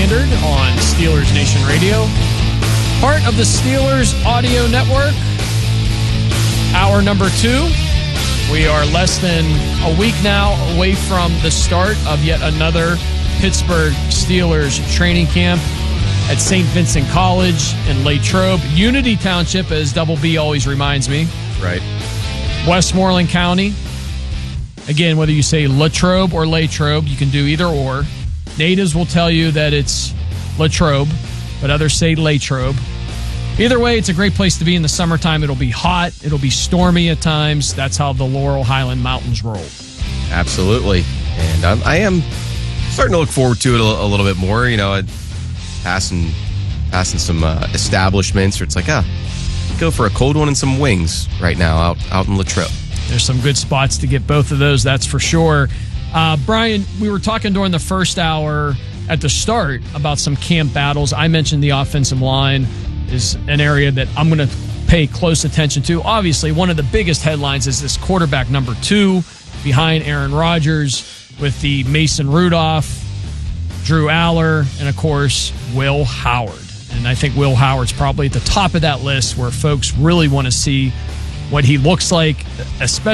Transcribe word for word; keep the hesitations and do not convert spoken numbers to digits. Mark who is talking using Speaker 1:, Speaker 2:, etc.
Speaker 1: Standard on Steelers Nation Radio. Part of the Steelers Audio Network. Hour number two. We are less than a week now away from the start of yet another Pittsburgh Steelers training camp at Saint Vincent College in Latrobe. Unity Township, as Double B always reminds me.
Speaker 2: Right.
Speaker 1: Westmoreland County. Again, whether you say Latrobe or Latrobe, you can do either or. Natives will tell you that it's Latrobe, but others say Latrobe. Either way, it's a great place to be in the summertime. It'll be hot. It'll be stormy at times. That's how the Laurel Highland Mountains roll.
Speaker 2: Absolutely. And I'm, I am starting to look forward to it a, a little bit more. You know, passing passing some uh, establishments where it's like, ah, go for a cold one and some wings right now out, out in Latrobe.
Speaker 1: There's some good spots to get both of those, that's for sure. Uh, Brian, we were talking during the first hour at the start about some camp battles. I mentioned the offensive line is an area that I'm going to pay close attention to. Obviously, one of the biggest headlines is this quarterback number two behind Aaron Rodgers with the Mason Rudolph, Drew Aller, and, of course, Will Howard. And I think Will Howard's probably at the top of that list where folks really want to see what he looks like, especially